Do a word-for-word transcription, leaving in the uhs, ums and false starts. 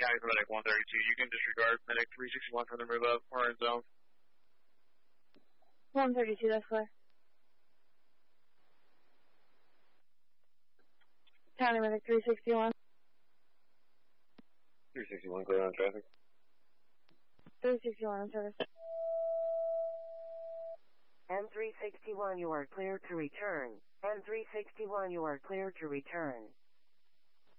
County for medic one thirty-two. You can disregard medic three sixty-one for the move up. We're in zone. one thirty-two, that's clear. County medic three sixty-one. three sixty-one, clear on traffic. three sixty-one on service. M three sixty-one, you are clear to return. M three sixty-one, you are clear to return.